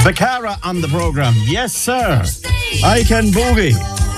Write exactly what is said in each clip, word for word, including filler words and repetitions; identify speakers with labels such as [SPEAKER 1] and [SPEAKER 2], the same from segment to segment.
[SPEAKER 1] Vicara on the programme. Yes, sir. I can boogie.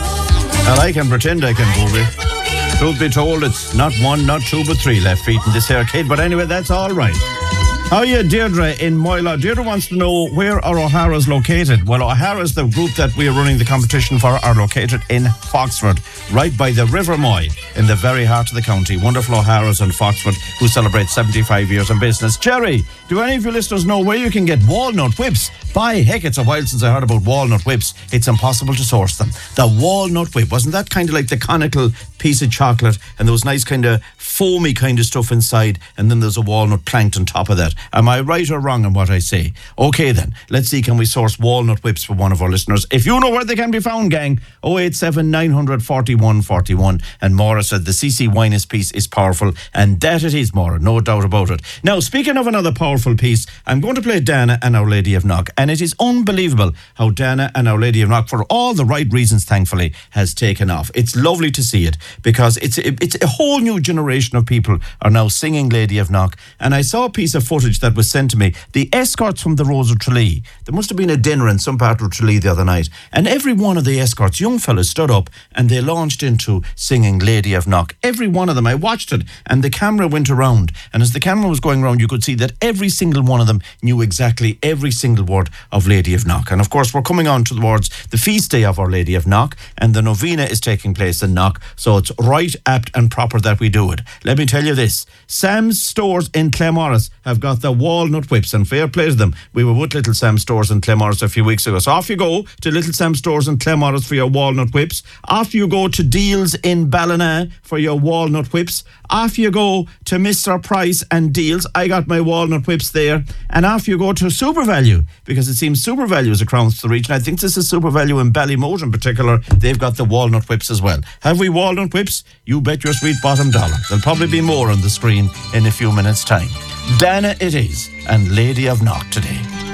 [SPEAKER 1] And I can pretend I can boogie. Truth be told, it's not one, not two, but three left feet in this here kid. But anyway, that's all right. How are you, Deirdre in Moyla? Deirdre wants to know where are O'Hara's located. Well, O'Hara's, the group that we are running the competition for, are located in Foxford, right by the River Moy, in the very heart of the county. Wonderful O'Hara's in Foxford, who celebrate seventy-five years in business. Jerry, do any of your listeners know where you can get walnut whips? By heck, it's a while since I heard about walnut whips. It's impossible to source them. The walnut whip, wasn't that kind of like the conical piece of chocolate and those nice kind of foamy kind of stuff inside, and then there's a walnut planked on top of that? Am I right or wrong in what I say? Okay then, let's see, can we source walnut whips for one of our listeners? If you know where they can be found, gang, oh eight seven, nine hundred, forty-one forty-one. And Maura said the C C Winus piece is powerful, and that it is, Maura, no doubt about it. Now, speaking of another powerful piece, I'm going to play Dana and Our Lady of Knock, and it is unbelievable how Dana and Our Lady of Knock, for all the right reasons, thankfully, has taken off. It's lovely to see it, because it's it's a whole new generation of people are now singing Lady of Knock. And I saw a piece of footage that was sent to me. The escorts from the Rose of Tralee. There must have been a dinner in some part of Tralee the other night, and every one of the escorts, young fellas, stood up and they launched into singing Lady of Knock. Every one of them. I watched it, and the camera went around, and as the camera was going around, you could see that every single one of them knew exactly every single word of Lady of Knock. And of course, we're coming on towards the feast day of Our Lady of Knock, and the novena is taking place in Knock, so it's right, apt and proper that we do it. Let me tell you this, Sam's Stores in Claremorris have got the walnut whips, and fair play to them. We were with Little Sam's Stores in Claremorris a few weeks ago, so off you go to Little Sam's Stores in Claremorris for your walnut whips. Off you go to Deals in Ballina for your walnut whips. Off you go to Mister Price and Deals. I got my walnut whips there. And off you go to Super Value, because it seems Super Value is across the region. I think this is Super Value in Ballymote in particular. They've got the walnut whips as well. Have we walnut whips? You bet your sweet bottom dollar. There'll probably be more on the screen in a few minutes' time. Dana it is, and Lady of Knock today.